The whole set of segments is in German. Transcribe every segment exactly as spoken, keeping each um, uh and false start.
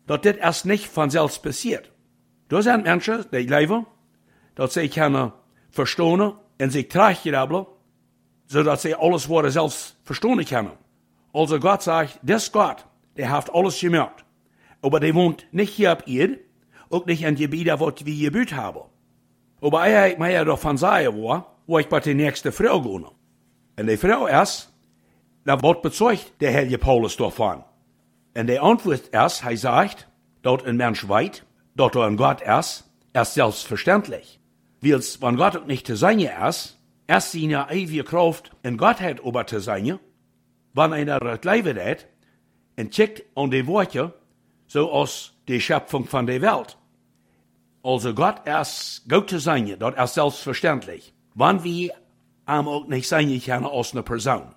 dass das erst nicht von selbst passiert. Da sind Menschen, die leben, dass sie können verstehen und sich tragen, sodass sie alles, was sie selbst verstehen können. Also Gott sagt, das Gott, der hat alles gemacht. Aber der wohnt nicht hier auf Erde, auch nicht in Gebieten, was wir gebaut haben. Aber ich habe mir davon sagen, wo, wo ich bei der nächsten Frau gehe. Und die Frau erst, da wird bezeugt der Heilige Paulus davon. Und die Antwort erst, er sagt, dort ein Mensch weit, dort ein Gott erst, erst selbstverständlich. Weil wenn Gott auch nicht zu sein ist, erst seine ewige Kraft in Gottheit ober zu sein, wenn einer das Leben hat, und checkt an die Worte, so aus die Schöpfung von der Welt. Also Gott erst Gott zu sein, dort erst selbstverständlich. Wann wir am auch nicht sein können als eine Person.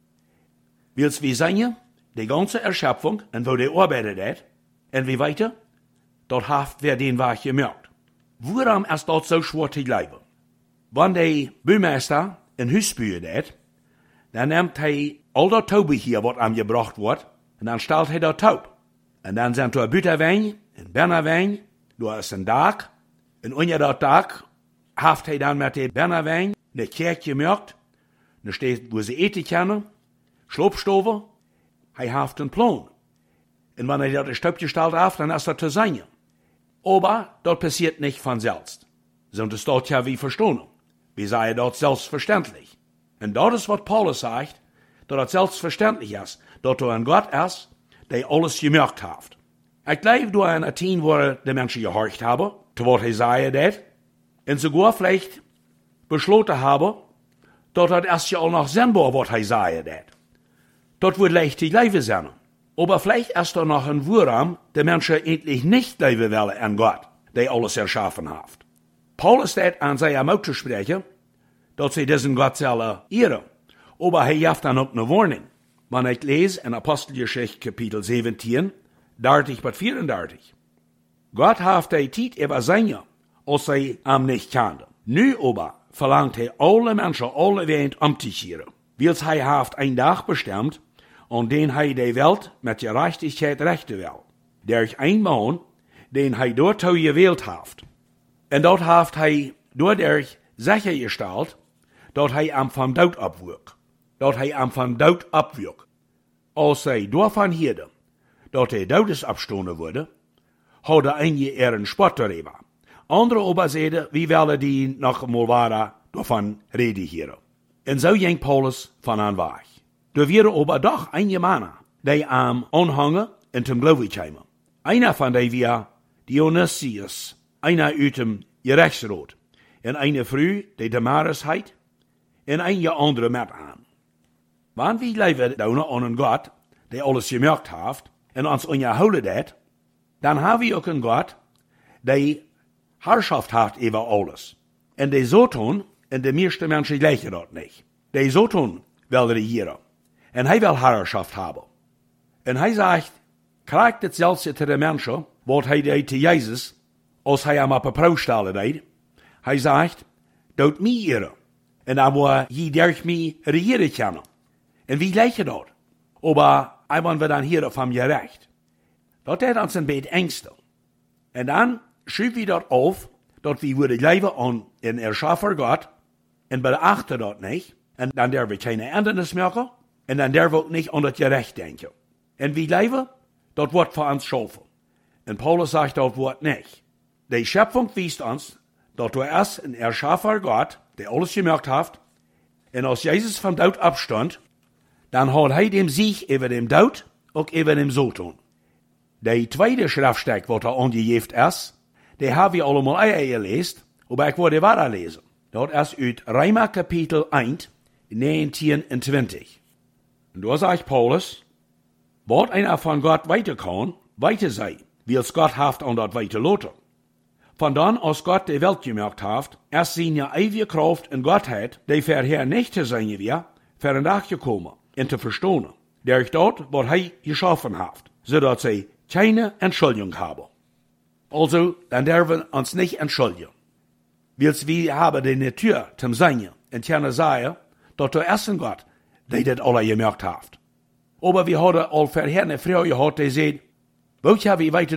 Willst wir sein, die ganze Erschöpfung, und wo der arbeitet hat, und wie weiter, dort haft wer den Weg gemerkt. Warum ist dort so schwer zu leben? Wenn der Bürgermeister ein Haus baut hat, dann nimmt er all das Taube hier, was ihm gebracht wird, und dann stellt er das Taub. Und dann sind da Bütterwein, ein Bernerwein, da ist ein Dach, und unter das Dach haft er dann mit dem Bernerwein eine Kirche gemerkt, da steht, wo sie eten können, Schlupfstove, er haft einen Plan. Und wenn er das Staub gestellt hat, dann ist das zu sein. Aber das passiert nicht von selbst. Sondern es dort ja wie verstehen. Wir sagen dort selbstverständlich. Und das ist, was Paulus sagt, dass das selbstverständlich ist, dass du ein Gott ist, der alles gemerkt hat. Ich glaube, du an Athen, wo die Menschen gehorcht haben, zu was er sagt, das, und sogar vielleicht beschlossen haben, dass das erst ja auch noch sinnbar, was er sagt, das. Das wird leicht die Leben sein. Aber vielleicht ist da noch ein Wurm, der Menschen endlich nicht leben wollen an Gott, der alles erschaffen hat. Paulus steht an seiner Mut zu sprechen, dass sie diesen Gott sollen ehren. Aber er hat dann auch eine Warnung. Wenn ich lese in Apostelgeschichte Kapitel siebzehn, dreißig bis vierunddreißig. Gott hat die Zeit über seine, als sie am nicht kannten. Nu aber verlangt er alle Menschen, alle Welt umzukehren. Weil er hat einen Tag bestimmt, und den hij de Welt mit Gerechtigkeit rechten will. Durch ein Mann, den hij dorthin gewählt hat. Und dort hat hij dadurch sichergestellt, dat hij am vom Tod abwog. Dat hij am vom Tod abwog. Als zij davon hielden, dat der Todes abstoßen wurde, hadden einige ihren Spott darüber. Andere aber zeiden, wie willen die noch einmal waren, davon reden hier. Und so ging Paulus von an weg. Da wäre aber doch einige Männer, die am Anhangen und zum Glauben kamen. Einer von denen war Dionysius, einer aus dem Gerechtsrat, und eine Frau, die Damaris heit, und einige andere mit an. Wenn wir leben da an einen Gott, der alles gemerkt hat, und uns unterholen hat, dann haben wir auch einen Gott, der Herrschaft hat über alles. Und der so tun, und die meisten Menschen gleichen das nicht. Der so tun will regieren. Und er will Herrschaft haben. Und er sagt, kriegt het zelfs zu den Menschen, wat hij deed zu Jesus, als hij hem op een proef stellen deed. Hij sagt, doet mij ehren. En dan wil je durch mij regieren kunnen. En wie gleichen dat? Aber einmal wir dann hier vom Gerecht. Dat hat uns ein bisschen Ängste. Und dann schrieb wir dort auf, dass wir würden leben an den Erschaffer Gott, und beachten das nicht, und dann dürfen wir keine Ändernis machen, und dann dürfen wir nicht an das Gerecht denken. Und wie leben, das wird für uns schaffen. Und Paulus sagt, das wird nicht. Die Schöpfung weist uns, dass du erst ein Erschaffer Gott, der alles gemerkt hat, und als Jesus vom Tod abstand, dann hat er dem Sieg über dem Tod und über dem Satan. Der zweite Schriftstück, was er angegeben ist, der haben wir allemal eier gelesen, aber ich wollte weiterlesen. Das ist aus Römer Kapitel eins, neunzehn und zwanzig. Und da sagt Paulus, was einer von Gott weiter kann, weiter sei, wie es Gott haft und das weiter lotte. Von dann, als Gott die Welt gemerkt hat, erst seine ewige Kraft in Gottheit, die vorher nicht zu sein wir, für ein Tag gekommen, und zu verstehen, durch dort, was er geschaffen hat, sodass sie keine Entschuldigung haben. Also, dann dürfen wir uns nicht entschuldigen. Weil wir haben die Natur zum Sein und können sagen, dass der erste Gott, der das alle gemerkt hat. Aber wir haben all vorher eine Frau gehabt, die sagt, wo haben wir weiter